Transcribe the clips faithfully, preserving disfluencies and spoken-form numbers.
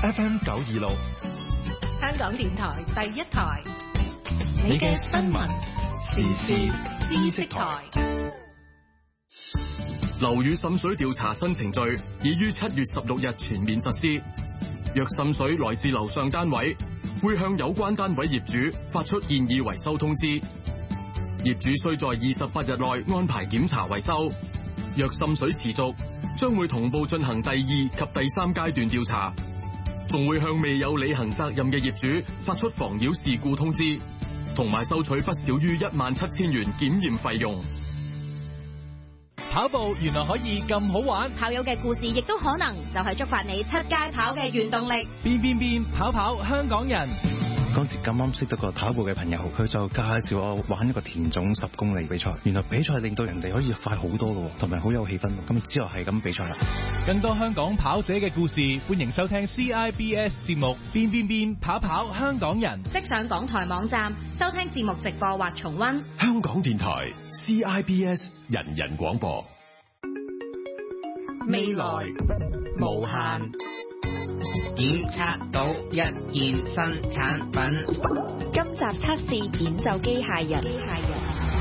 F M 九二六， 香港電台第一台， 你嘅新聞時事知識台。 樓宇滲水調查新程序已於七月十六日全面實施。若滲水來自樓上單位，會向有關單位業主發出建議維修通知。業主需在二十八日內安排檢查維修。若滲水持續，將會同步進行第二及第三階段調查，仲會向未有履行責任嘅業主發出妨擾事故通知，同埋收取不少於一萬七千元檢驗費用。 跑步原來可以咁好玩， 跑友嘅故事亦都可能就係觸發你出街跑嘅原動力。 變變變，跑跑香港人。 嗰時咁啱識到個跑步嘅朋友，佢就介紹我玩一個田總十公里比賽。原來比賽令到人哋可以快好多嘅，同埋好有氣氛。咁之後係咁比賽啦。 更多香港跑者嘅故事，歡迎收聽 C I B S 節目《變變變跑跑香港人》。 即上港台網站收聽節目直播或重溫。 香港電台 C I B S 人人廣播。 未來無限。 檢測到一件新產品。 今集測試演奏機械人。機械人。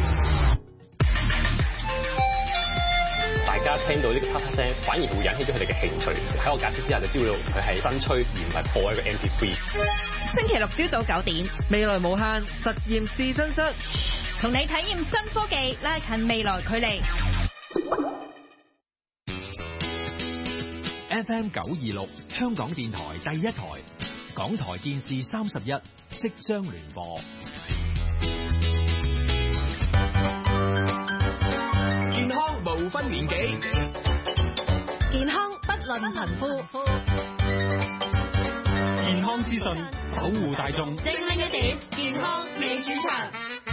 大家聽到呢個啪啪聲，反而會引起咗佢哋嘅興趣。喺我解釋之下，就知道佢係新吹而唔係破一個 M P 三。 星期六朝早九點， 未來無限實驗試身室， 同你體驗新科技，拉近未來距離。 F M 九二六，香港電台第一台，港台電視三十一即將聯播。 健康無分年紀， 健康不論貧富。 健康資訊，守護大眾。 精靈一點，健康你主場。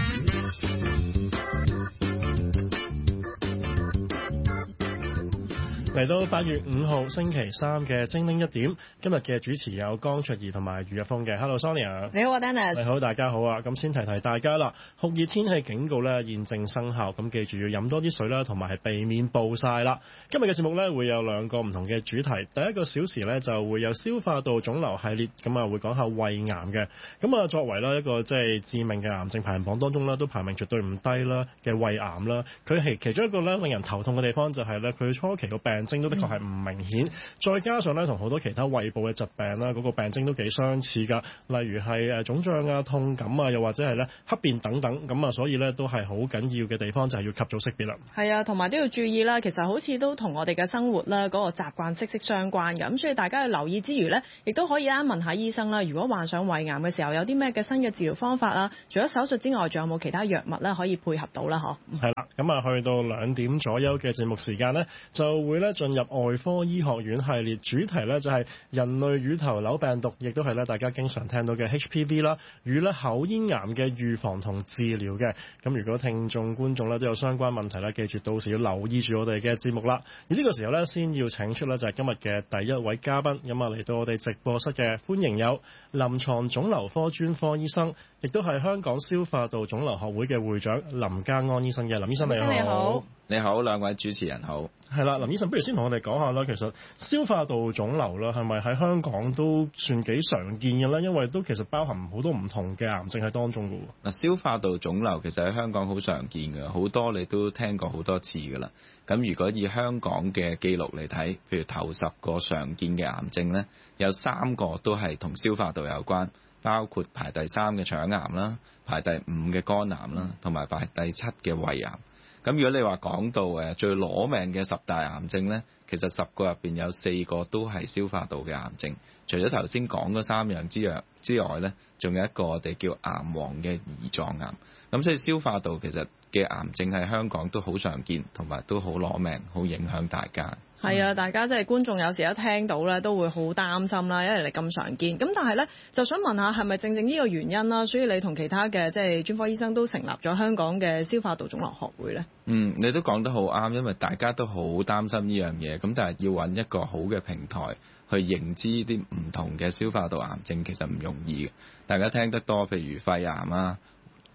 嚟到八月五號星期三嘅精靈一點，今日嘅主持有江卓儀同埋余日峰嘅。Hello Sonia， 你好啊 Dennis， 你好，大家好啊！咁先提提大家啦，酷熱天氣警告咧現正生效，咁記住要飲多啲水啦，同埋係避免暴曬啦。今日嘅節目咧會有兩個唔同嘅主題，第一個小時咧就會有消化道腫瘤系列，咁啊會講下胃癌嘅。咁啊作為咧一個即係致命嘅癌症排行榜當中咧都排名絕對唔低啦嘅胃癌啦，佢係其中一個咧令人頭痛嘅地方就係咧佢初期個病症都的確係唔明顯，再加上咧同好多其他胃部嘅疾病啦，嗰個病徵都幾相似㗎，例如係誒腫脹啊、痛感啊，又或者係咧黑便等等，咁啊所以咧都係好緊要嘅地方就係要及早識別啦。 係啊，同埋都要注意啦，其實好似都同我哋嘅生活啦、嗰個習慣息息相關嘅，咁所以大家要留意之餘咧，亦都可以啦問下醫生啦，如果患上胃癌嘅時候有啲咩嘅新嘅治療方法啦，除咗手術之外，仲有冇其他藥物咧可以配合到啦？嗬。 係啦，咁啊去到兩點左右嘅節目時間呢，就會咧進入外科醫學院系列，主題咧就係人類乳頭瘤病毒，亦都係咧大家經常聽到嘅 H P V 啦，與咧口咽癌嘅預防同治療嘅。咁如果聽眾觀眾咧都有相關問題咧，記住到時要留意住我哋嘅節目啦。而呢個時候咧，先要請出咧就係今日嘅第一位嘉賓，咁啊嚟到我哋直播室嘅，歡迎有臨床腫瘤科專科醫生，亦都係香港消化道腫瘤學會嘅會長林嘉安醫生嘅。林醫生你好。 你好。 你好，兩位主持人好。 係啦，林醫生，不如先同我哋講下啦。其實消化道腫瘤啦，係咪喺香港都算幾常見嘅咧？因為都其實包含好多唔同嘅癌症喺當中㗎喎。 嗱，消化道腫瘤其實喺香港好常見嘅，好多你都聽過好多次㗎啦。咁如果以香港嘅記錄嚟睇，譬如頭十個常見嘅癌症咧，有三個都係同消化道有關，包括排第三嘅腸癌啦，排第五嘅肝癌啦，同埋排第七嘅胃癌。咁如果你話講到誒最攞命嘅十大癌症咧，其實十個入邊有四個都係消化道嘅癌症。除咗頭先講嗰三樣之樣之外咧，仲有一個我哋叫癌王嘅胰臟癌。咁所以消化道其實嘅癌症喺香港都好常見，同埋都好攞命，好影響大家。 係啊，大家即係觀眾有時一聽到咧都會好擔心啦，因為你咁常見。咁但係咧就想問下，係咪正正呢個原因啦？所以你同其他嘅即係專科醫生都成立咗香港嘅消化道腫瘤學會咧？ 嗯，你都講得好啱，因為大家都好擔心呢樣嘢。咁但係要揾一個好嘅平台去認知啲唔同嘅消化道癌症，其實唔容易嘅。大家聽得多，譬如肺癌啊、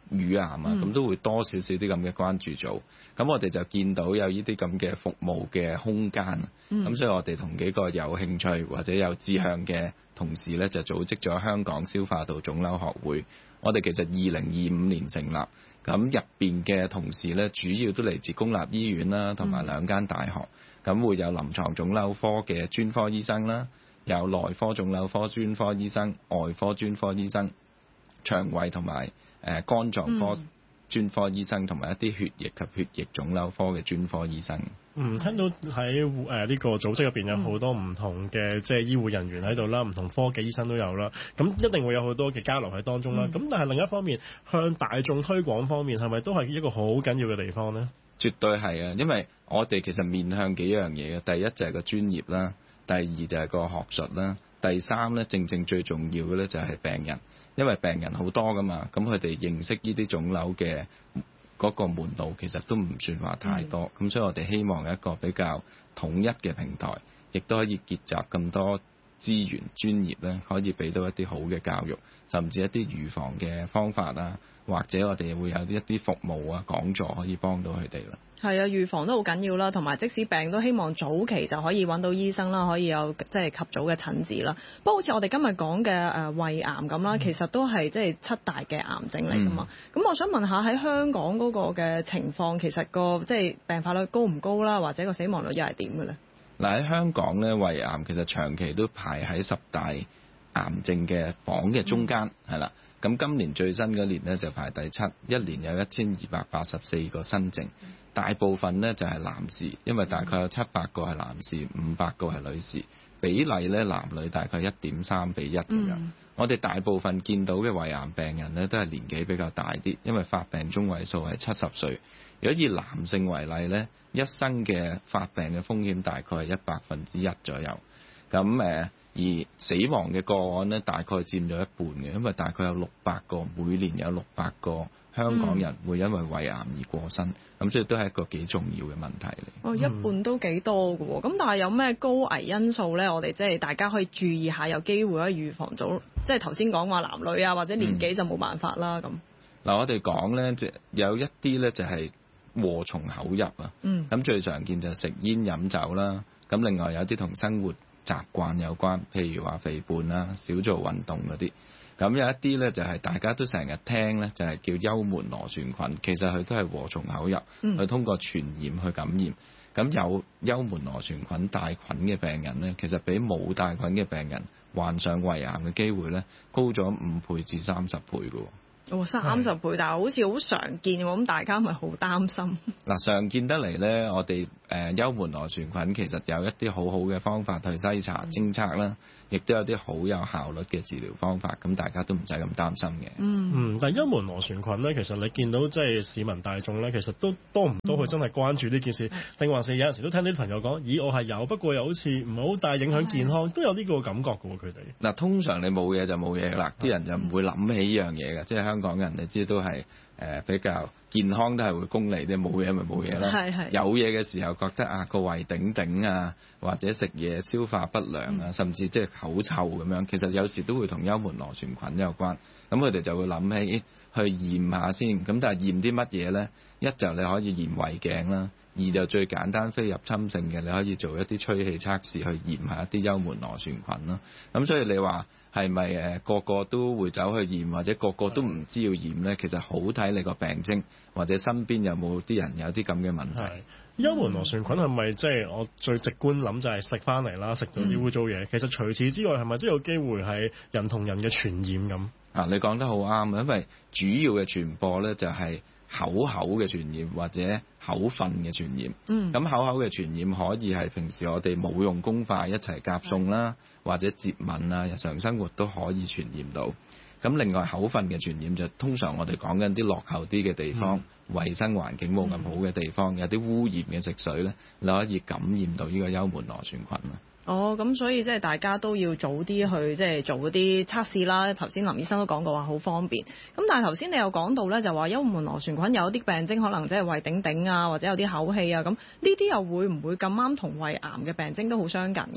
乳癌啊，咁、嗯、都會多少少啲咁嘅關注組。咁我哋就見到有呢啲咁嘅服務嘅空間。咁、嗯、所以我哋同幾個有興趣或者有志向嘅同事咧，就組織咗香港消化道腫瘤學會。我哋其實二零二五年成立，咁入邊嘅同事咧，主要都嚟自公立醫院啦，同埋兩間大學。咁、嗯、會有臨床腫瘤科嘅專科醫生啦，有內科腫瘤科專科醫生、外科專科醫生、腸胃同埋誒肝臟科專科醫生，同埋一啲血液及血液腫瘤科嘅專科醫生。 嗯，聽到喺誒呢個組織入邊有好多唔同嘅即係醫護人員喺度啦，唔同科嘅醫生都有啦，咁一定會有好多嘅交流喺當中啦。咁、嗯、但係另一方面，向大眾推廣方面係咪都係一個好緊要嘅地方呢？ 絕對係啊，因為我哋其實面向幾樣嘢嘅，第一就係個專業啦，第二就係個學術啦，第三咧正正最重要嘅咧就係病人，因為病人好多噶嘛，咁佢哋認識呢啲腫瘤嘅嗰個門路其實都唔算話太多，咁、嗯、所以我哋希望一個比較統一嘅平台，亦都可以結集咁多資源專業咧，可以俾到一啲好嘅教育，甚至一啲預防嘅方法啊，或者我哋會有一啲服務啊講座可以幫到佢哋啦。 係啊，預防都好緊要啦，同埋即使病都希望早期就可以揾到醫生啦，可以有即係及早嘅診治啦。不過好似我哋今日講嘅誒胃癌咁啦，其實都係即係七大嘅癌症嚟噶嘛。咁、嗯、我想問下喺香港嗰個嘅情況，其實個即係病發率高唔高啦，或者個死亡率又係點嘅咧？ 嗱，喺香港咧，胃癌其實長期都排喺十大癌症嘅榜嘅中間，係、嗯、啦。咁今年最新嗰年咧就排第七，一年有一千二百八十四個新症，大部分咧就係男士，因為大概有七百個係男士，五百個係女士，比例咧男女大概一點三比一咁樣。嗯、我哋大部分見到嘅胃癌病人咧都係年紀比較大啲，因為發病中位數係七十歲。如果以男性為例咧，一生嘅發病嘅風險大概係一百分之一左右。咁誒。而死亡嘅個案呢，大概佔咗一半嘅，因為大概有六百個，每年有六百個香港人會因為胃癌而過身，咁、嗯、所以都係一個幾重要嘅問題嚟。 哦，一半都幾多㗎喎，咁、嗯、但係有咩高危因素呢？我哋即係大家可以注意下，有機會可以預防到，即係頭先講話男女啊，或者年紀就冇辦法啦咁。嗱、 嗯，我哋講呢，即有一啲呢就係禍從口入啊。嗯。咁最常見就係食煙飲酒啦，咁另外有啲同生活習慣有關，譬如話肥胖啦、少做運動嗰啲。咁有一啲咧就係大家都成日聽咧，就係叫幽門螺旋菌，其實佢都係禍從口入，佢、嗯、通過傳染去感染。咁有幽門螺旋菌帶菌嘅病人咧，其實比冇帶菌嘅病人患上胃癌嘅機會咧高咗五倍至三十倍㗎。 哦，三十倍，但係好似好常見喎，咁大家咪好擔心。 嗱，常見得嚟咧，我哋誒幽門螺旋菌其實有一啲好好嘅方法去篩查、偵測啦，亦都有啲好有效率嘅治療方法，咁大家都唔使咁擔心嘅。 嗯嗯，但係幽門螺旋菌咧，其實你見到即係市民大眾咧，其實都多唔多去真係關注呢件事，定、嗯、還是有陣時都聽啲朋友講，咦，我係有，不過又好似唔係好大影響健康，都有呢個感覺嘅喎，佢哋。嗱， 通常你冇嘢就冇嘢啦，啲人就唔會諗起呢樣嘢嘅，即係香港人你知都係誒、呃、比較健康，都係會功利啲，冇嘢咪冇嘢啦。係係。有嘢嘅時候覺得啊個胃頂頂啊，或者食嘢消化不良啊，嗯、甚至即係口臭咁樣，其實有時都會同幽門螺旋菌有關。咁佢哋就會諗起去驗下先。咁但係驗啲乜嘢咧？一就你可以驗胃鏡啦，二就最簡單非入侵性嘅，你可以做一啲吹氣測試去驗下一啲幽門螺旋菌啦。咁所以你話係咪誒個個都會走去驗，或者個個都唔知要驗咧？其實好睇你個病徵，或者身邊有冇啲人有啲咁嘅問題。 幽門螺旋菌係咪即係我最直觀諗就係食翻嚟啦，食到啲污糟嘢？其實除此之外，係咪都有機會係人同人嘅傳染咁？ 啊，你講得好啱啊！因為主要嘅傳播咧就係口口嘅傳染或者口糞嘅傳染。嗯。咁口口嘅傳染可以係平時我哋冇用公筷一齊夾餸啦，或者接吻啊，日常生活都可以傳染到。咁另外口糞嘅傳染就通常我哋講緊啲落後啲嘅地方，嗯、衞生環境冇咁好嘅地方，嗯、有啲污染嘅食水咧，你可以感染到呢個幽門螺旋菌啦。 哦，咁所以即係大家都要早啲去即係做嗰啲測試啦。頭先林醫生都講過話好方便。咁但係頭先你有講到咧，就話幽門螺旋菌有啲病徵可能即係胃頂頂啊，或者有啲口氣啊，咁呢啲又會唔會咁啱同胃癌嘅病徵都好相近㗎？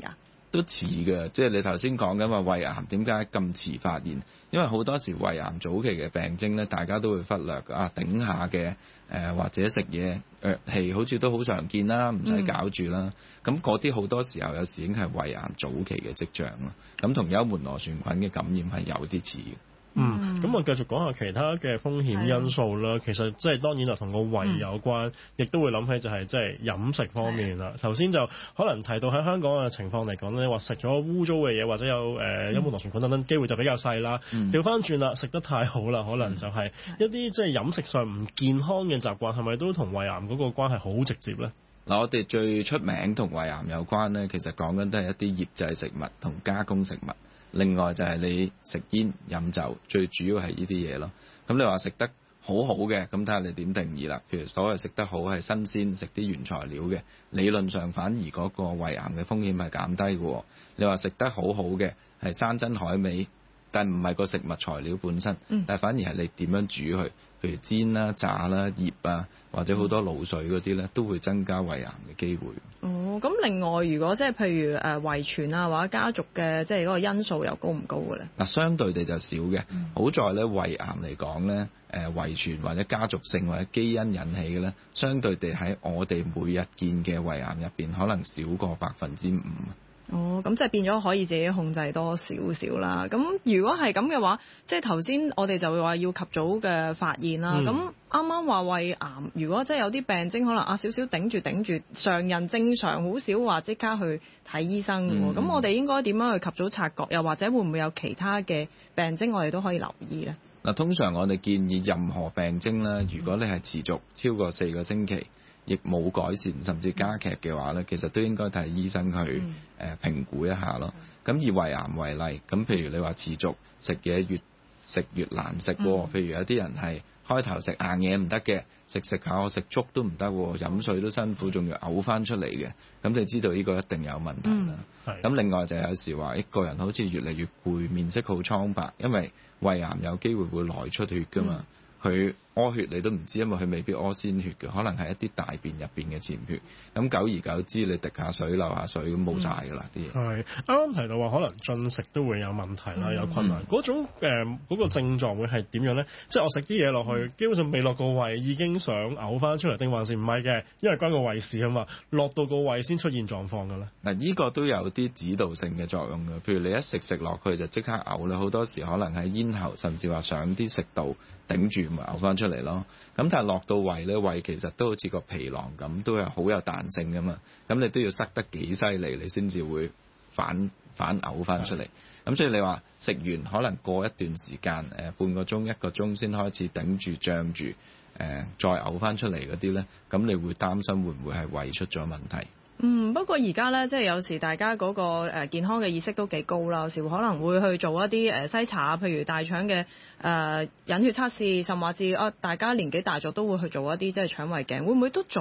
都似嘅，即係你頭先講緊話胃癌點解咁遲發現？因為好多時胃癌早期嘅病徵咧，大家都會忽略啊，頂下嘅誒、呃、或者食嘢誒氣好似都好常見啦，唔使搞住啦。咁嗰啲好多時候有時已經係胃癌早期嘅跡象咯。咁同幽門螺旋菌嘅感染係有啲似嘅。 嗯，咁我繼續講下其他嘅風險因素啦。其實即係當然就同個胃有關，亦、嗯、都會諗起就係即係飲食方面啦。頭先就可能提到喺香港嘅情況嚟講咧，話食咗污糟嘅嘢或者有誒幽門螺旋菌等等機會就比較細啦。調翻轉啦，食得太好啦，可能就係一啲即係飲食上唔健康嘅習慣，係咪都同胃癌嗰個關係好直接咧？ 嗱，我哋最出名同胃癌有關咧，其實講緊都係一啲醃製食物同加工食物。另外就係你食煙飲酒，最主要係呢啲嘢咯。咁你話食得好好嘅，咁睇下你點定義啦。譬如所謂食得好係新鮮，食啲原材料嘅，理論上反而嗰個胃癌嘅風險係減低嘅。你話食得好好嘅係山珍海味，但唔係個食物材料本身，嗯、但反而係你點樣煮佢，譬如煎啦、炸啦、醃啊，或者好多鹵水嗰啲咧，都會增加胃癌嘅機會。 哦，咁另外如果即係譬如誒遺傳啊或者家族嘅即係嗰個因素又高唔高嘅咧？嗱， 相對地就少嘅。嗯、好在咧胃癌嚟講咧，誒遺傳或者家族性或者基因引起嘅咧，相對地喺我哋每日見嘅胃癌入邊，可能少過百分之五。 哦，咁即係變咗可以自己控制多少少啦。咁如果係咁嘅話，即係頭先我哋就會話要及早嘅發現啦。咁啱啱話胃癌，如果即係有啲病徵，可能啊少少頂住頂住，常人正常好少話即刻去睇醫生嘅喎。咁、嗯、我哋應該點樣去及早察覺？又或者會唔會有其他嘅病徵，我哋都可以留意咧？ 嗱，通常我哋建議任何病徵啦，如果你係持續超過四個星期，亦冇改善甚至加劇嘅話咧，其實都應該睇醫生去誒評估一下咯。咁、嗯、以胃癌為例，咁譬如你話持續食嘢越食越難食，嗯、譬如有啲人係開頭食硬嘢唔得嘅，食食下我食粥都唔得，飲水都辛苦，仲要嘔翻出嚟嘅，咁你知道呢個一定有問題啦。咁、嗯、另外就有時話一個人好似越嚟越攰，面色好蒼白，因為胃癌有機會會內出血㗎嘛。佢、嗯屙血你都唔知，因為佢未必屙鮮血嘅，可能係一啲大便入邊嘅潛血。咁久而久之，你滴下水、流下水咁冇晒㗎啦啲嘢。係啱啱提到話，可能進食都會有問題啦，有困難。嗰、嗯、種誒嗰、呃嗰個症狀會係點樣咧？即係我食啲嘢落去，嗯、基本上未落個胃已經想嘔翻出嚟，定還是唔係嘅？因為關個胃事啊嘛，落到個胃先出現狀況㗎咧。嗱，呢個都有啲指導性嘅作用嘅。譬如你一食食落去就即刻嘔啦，好多時可能喺咽喉，甚至話上啲食道頂住咪嘔翻出嚟咯。咁但係落到胃咧，胃其實都好似個皮囊咁，都係好有彈性噶嘛。咁你都要塞得幾犀利，你先至會反反嘔翻出嚟。咁所以你話食完可能過一段時間，誒、呃、半個鐘一個鐘先開始頂住脹住，誒、呃、再嘔翻出嚟嗰啲咧，咁你會擔心會唔會係胃出咗問題？ 嗯，不過而家咧，即係有時大家嗰個誒健康嘅意識都幾高啦，有時可能會去做一啲誒篩查，譬如大腸嘅誒隱血測試，甚至啊大家年紀大咗都會去做一啲即係腸胃鏡，會唔會都做？